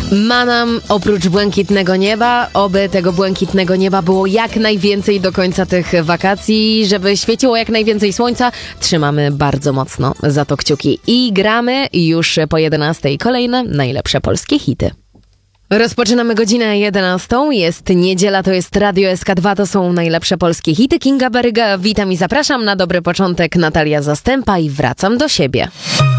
ma nam oprócz błękitnego nieba, oby tego błękitnego nieba było jak najwięcej do końca tych wakacji, żeby świeciło jak najwięcej słońca. Trzymamy bardzo mocno za to kciuki i gramy już po 11:00 kolejne najlepsze polskie hity. Rozpoczynamy godzinę 11:00, jest niedziela, to jest Radio SK2, to są najlepsze polskie hity. Kinga Baryga, witam i zapraszam na dobry początek, Natalia Zastępa i wracam do siebie.